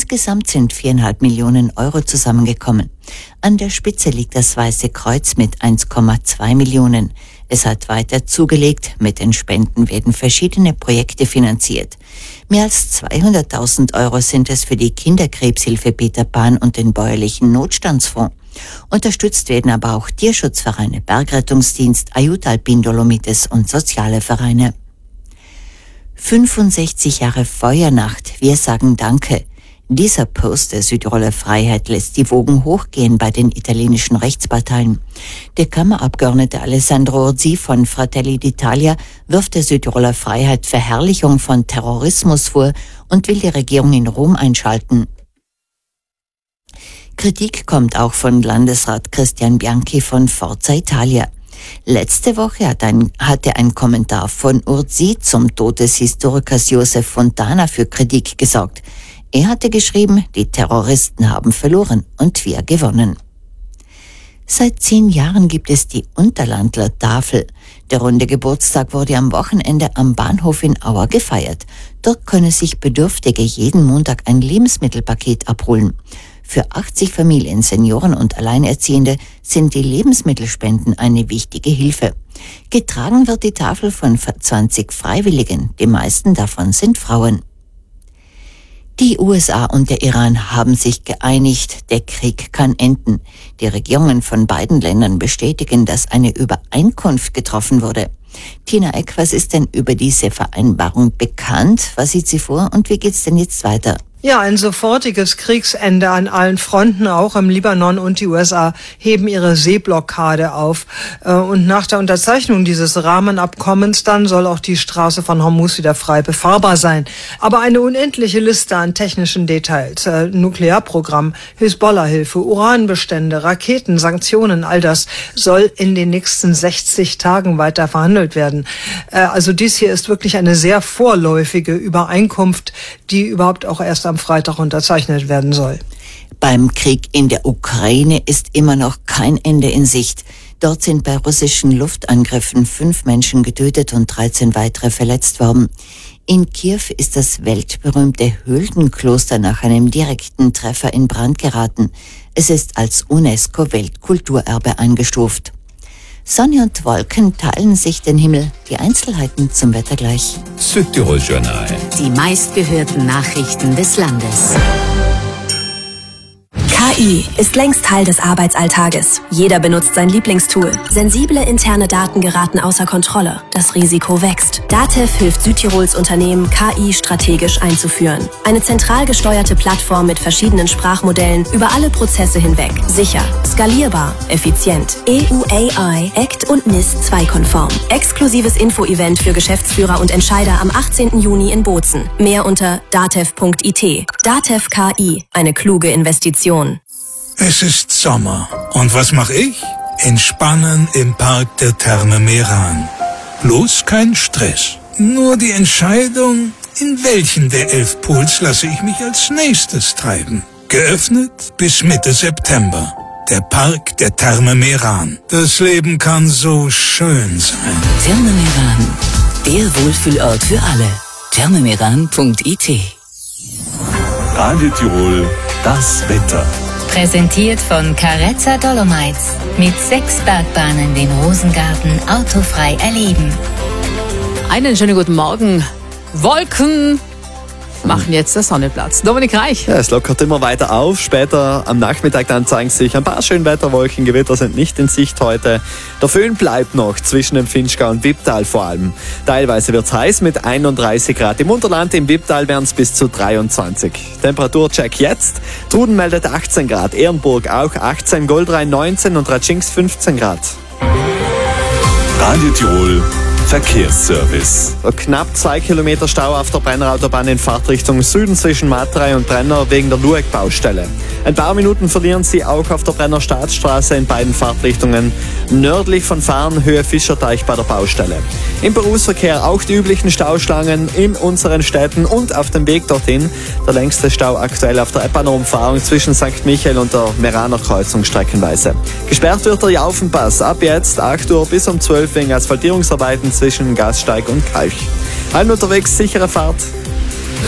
Insgesamt sind 4,5 Millionen Euro zusammengekommen. An der Spitze liegt das Weiße Kreuz mit 1,2 Millionen. Es hat weiter zugelegt. Mit den Spenden werden verschiedene Projekte finanziert. Mehr als 200.000 Euro sind es für die Kinderkrebshilfe Peter Pan und den bäuerlichen Notstandsfonds. Unterstützt werden aber auch Tierschutzvereine, Bergrettungsdienst, Ayuda Alpin Dolomites und soziale Vereine. 65 Jahre Feuernacht. Wir sagen Danke. Dieser Post der Südtiroler Freiheit lässt die Wogen hochgehen bei den italienischen Rechtsparteien. Der Kammerabgeordnete Alessandro Orsi von Fratelli d'Italia wirft der Südtiroler Freiheit Verherrlichung von Terrorismus vor und will die Regierung in Rom einschalten. Kritik kommt auch von Landesrat Christian Bianchi von Forza Italia. Letzte Woche hatte ein Kommentar von Orsi zum Tod des Historikers Josef Fontana für Kritik gesorgt. Er hatte geschrieben, die Terroristen haben verloren und wir gewonnen. Seit 10 Jahren gibt es die Unterlandler Tafel. Der runde Geburtstag wurde am Wochenende am Bahnhof in Auer gefeiert. Dort können sich Bedürftige jeden Montag ein Lebensmittelpaket abholen. Für 80 Familien, Senioren und Alleinerziehende sind die Lebensmittelspenden eine wichtige Hilfe. Getragen wird die Tafel von 20 Freiwilligen. Die meisten davon sind Frauen. Die USA und der Iran haben sich geeinigt, der Krieg kann enden. Die Regierungen von beiden Ländern bestätigen, dass eine Übereinkunft getroffen wurde. Tina Eck, was ist denn über diese Vereinbarung bekannt? Was sieht sie vor und wie geht's denn jetzt weiter? Ja, ein sofortiges Kriegsende an allen Fronten, auch im Libanon, und die USA heben ihre Seeblockade auf. Und nach der Unterzeichnung dieses Rahmenabkommens dann soll auch die Straße von Hormuz wieder frei befahrbar sein. Aber eine unendliche Liste an technischen Details, Nuklearprogramm, Hisbollah-Hilfe, Uranbestände, Raketen, Sanktionen, all das soll in den nächsten 60 Tagen weiter verhandelt werden. Also dies hier ist wirklich eine sehr vorläufige Übereinkunft, die überhaupt auch erst am Freitag unterzeichnet werden soll. Beim Krieg in der Ukraine ist immer noch kein Ende in Sicht. Dort sind bei russischen Luftangriffen 5 Menschen getötet und 13 weitere verletzt worden. In Kiew ist das weltberühmte Hüldenkloster nach einem direkten Treffer in Brand geraten. Es ist als UNESCO-Weltkulturerbe eingestuft. Sonne und Wolken teilen sich den Himmel. Die Einzelheiten zum Wetter gleich. Südtirol Journal. Die meistgehörten Nachrichten des Landes. KI ist längst Teil des Arbeitsalltages. Jeder benutzt sein Lieblingstool. Sensible interne Daten geraten außer Kontrolle. Das Risiko wächst. DATEV hilft Südtirols Unternehmen, KI strategisch einzuführen. Eine zentral gesteuerte Plattform mit verschiedenen Sprachmodellen über alle Prozesse hinweg. Sicher, skalierbar, effizient. EU AI, ACT und NIS 2-konform. Exklusives Info-Event für Geschäftsführer und Entscheider am 18. Juni in Bozen. Mehr unter datev.it. DATEV KI, eine kluge Investition. Es ist Sommer. Und was mache ich? Entspannen im Park der Therme Meran. Bloß kein Stress. Nur die Entscheidung, in welchen der 11 Pools lasse ich mich als nächstes treiben. Geöffnet bis Mitte September. Der Park der Therme Meran. Das Leben kann so schön sein. Therme Meran, der Wohlfühlort für alle. thermemeran.it. Radio Tirol, das Wetter. Präsentiert von Carezza Dolomites. Mit 6 Bergbahnen den Rosengarten autofrei erleben. Einen schönen guten Morgen. Wolken machen jetzt der Sonne Platz. Dominik Reich. Ja, es lockert immer weiter auf. Später am Nachmittag dann zeigen sich ein paar Schönwetterwolken. Gewitter sind nicht in Sicht heute. Der Föhn bleibt noch zwischen dem Finchgau und Wipptal vor allem. Teilweise wird's heiß mit 31 Grad. Im Unterland, im Wipptal wären es bis zu 23. Temperaturcheck jetzt. Truden meldet 18 Grad, Ehrenburg auch 18, Goldrhein 19 und Ratschinks 15 Grad. Radio Tirol Verkehrsservice. Knapp 2 Kilometer Stau auf der Brennerautobahn in Fahrtrichtung Süden zwischen Matrei und Brenner wegen der Lueck-Baustelle. Ein paar Minuten verlieren Sie auch auf der Brenner Staatsstraße in beiden Fahrtrichtungen nördlich von Fahren Höhe Fischerteich bei der Baustelle. Im Berufsverkehr auch die üblichen Stauschlangen in unseren Städten und auf dem Weg dorthin. Der längste Stau aktuell auf der Eppaner-Umfahrung zwischen St. Michael und der Meraner Kreuzung streckenweise. Gesperrt wird der Jaufenpass ab jetzt 8 Uhr bis um 12 wegen Asphaltierungsarbeiten zwischen Gassteig und Kalch. Allen unterwegs, sichere Fahrt.